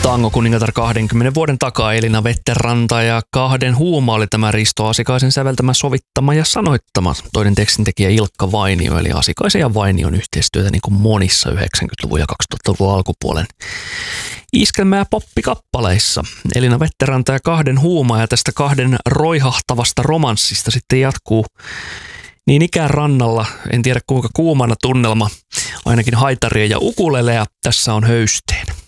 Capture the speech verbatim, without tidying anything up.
Tango kuningatar kahdenkymmenen vuoden takaa Elina Vetteranta ja Kahden huuma oli tämä Risto Asikaisen säveltämä, sovittama ja sanoittama. Toinen tekstintekijä Ilkka Vainio, eli Asikaisen ja Vainion yhteistyötä niin kuin monissa yhdeksänkymmentäluvun ja kaksituhattaluvun alkupuolen iskelmä- ja poppikappaleissa. Elina Vetteranta ja Kahden huuma, ja tästä Kahden roihahtavasta romanssista sitten jatkuu niin ikään rannalla, en tiedä kuinka kuumana tunnelma, ainakin haitarien ja ukuleleja tässä on höysteen.